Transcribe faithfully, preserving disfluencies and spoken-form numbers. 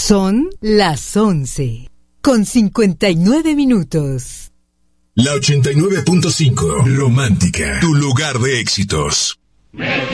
Son las once, con cincuenta y nueve minutos. La ochenta y nueve punto cinco, Romántica, tu lugar de éxitos.